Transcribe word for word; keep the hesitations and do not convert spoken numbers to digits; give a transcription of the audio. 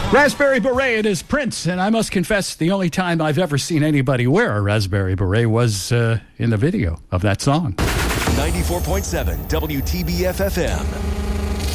Raspberry Beret, it is Prince, and I must confess the only time I've ever seen anybody wear a Raspberry Beret was uh, in the video of that song. ninety-four point seven W T B F F M.